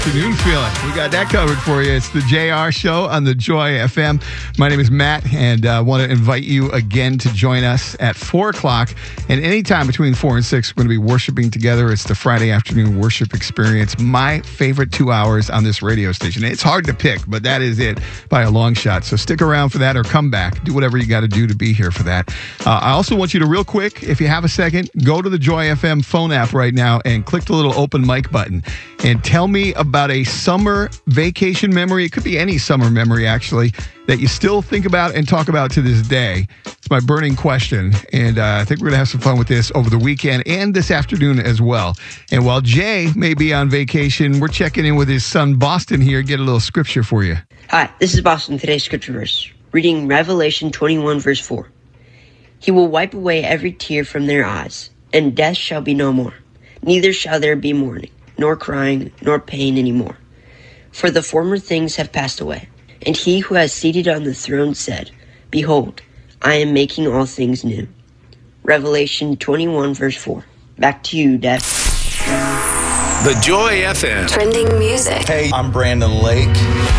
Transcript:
Afternoon feeling. We got that covered for you. It's the JR Show on the Joy FM. My name is Matt, and I want to invite you again to join us at 4 o'clock. And anytime between 4 and 6, we're going to be worshiping together. It's the Friday afternoon worship experience. My favorite 2 hours on this radio station. It's hard to pick, but that is it by a long shot. So stick around for that or come back. Do whatever you got to do to be here for that. I also want you to, real quick, if you have a second, go to the Joy FM phone app right now and click the little open mic button and tell me about a summer vacation memory. It could be any summer memory, actually, that you still think about and talk about to this day. It's my burning question, and I think we're going to have some fun with this over the weekend and this afternoon as well. And while Jay may be on vacation, we're checking in with his son, Boston, here, get a little scripture for you. Hi, this is Boston. Today's scripture verse, reading Revelation 21, verse 4. He will wipe away every tear from their eyes, and death shall be no more. Neither shall there be mourning, nor crying, nor pain any more. For the former things have passed away. And he who has seated on the throne said, Behold, I am making all things new. Revelation 21, verse 4. Back to you, Dad. The Joy FM. Trending music. Hey, I'm Brandon Lake.